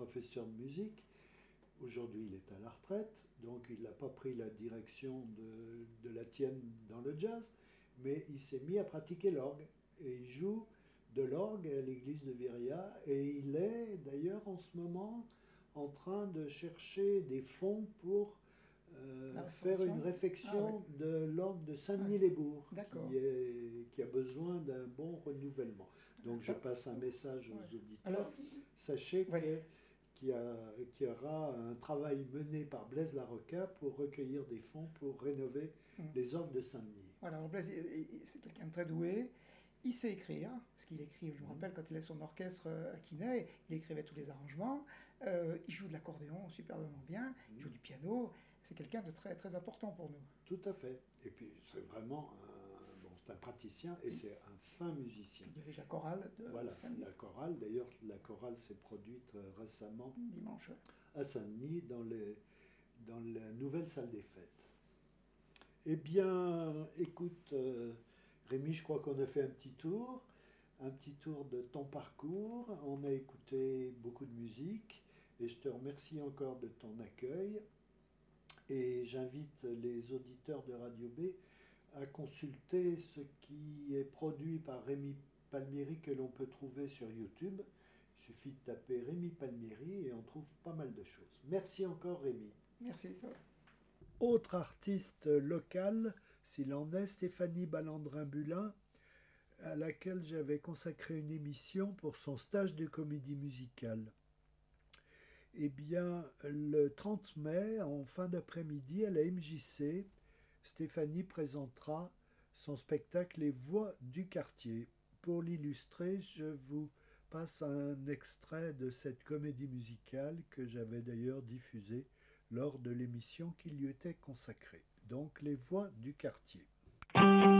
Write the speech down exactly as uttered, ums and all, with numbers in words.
professeur de musique. Aujourd'hui, il est à la retraite, donc il n'a pas pris la direction de, de la tienne dans le jazz, mais il s'est mis à pratiquer l'orgue. Et il joue de l'orgue à l'église de Viria, et il est d'ailleurs en ce moment en train de chercher des fonds pour euh, faire une réfection ah, oui. de l'orgue de Saint-Denis-les-Bourgs, ah, qui, est, qui a besoin d'un bon renouvellement. Donc je passe un message aux ouais. auditeurs. Alors, sachez ouais. que qu'il y, y aura un travail mené par Blaise Larocca pour recueillir des fonds pour rénover mmh. les orgues de Saint-Denis. Voilà, Blaise, c'est quelqu'un de très doué. Il sait écrire, parce qu'il écrit, je me rappelle, quand il avait son orchestre à Quinet, il écrivait tous les arrangements. Euh, il joue de l'accordéon superbement bien, il joue du piano. C'est quelqu'un de très, très important pour nous. Tout à fait. Et puis, c'est vraiment un, bon, c'est un praticien et c'est un fin musicien. Il dirige la chorale de voilà, Saint-Denis. La chorale, d'ailleurs, la chorale s'est produite récemment dimanche à Saint-Denis dans, les, dans la nouvelle salle des fêtes. Eh bien, écoute, euh, Rémi, je crois qu'on a fait un petit tour, un petit tour de ton parcours. On a écouté beaucoup de musique et je te remercie encore de ton accueil. Et j'invite les auditeurs de Radio B à consulter ce qui est produit par Rémi Palmieri que l'on peut trouver sur YouTube. Il suffit de taper Rémi Palmieri et on trouve pas mal de choses. Merci encore Rémi. Merci. Ça. Autre artiste local, s'il en est, Stéphanie Ballandrin-Bulin, à laquelle j'avais consacré une émission pour son stage de comédie musicale. Eh bien, le trente mai, en fin d'après-midi, à la M J C, Stéphanie présentera son spectacle Les Voix du quartier. Pour l'illustrer, je vous passe un extrait de cette comédie musicale que j'avais d'ailleurs diffusée lors de l'émission qui lui était consacrée. Donc, Les Voix du quartier.